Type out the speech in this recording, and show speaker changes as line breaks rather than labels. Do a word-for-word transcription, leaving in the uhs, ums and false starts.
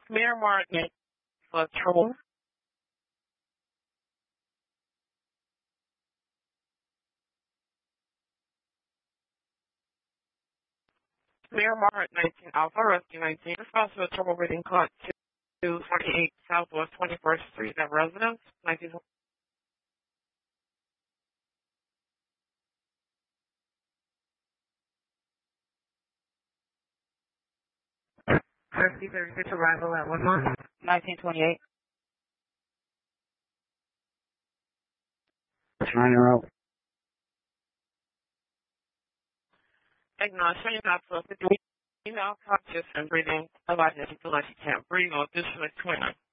Mayor Martin for trouble. Mayor Martin, nineteen Alpha, Rescue nineteen, responsible for trouble reading caught two forty-eight Southwest twenty-first Street at residence, nineteen. Rescue thirty-six, arrival at one month, nineteen twenty-eight.
China out.
Acknowledge you're not supposed to do. You know, conscious and breathing. Otherwise, if you feel like you can't breathe or this is twinning.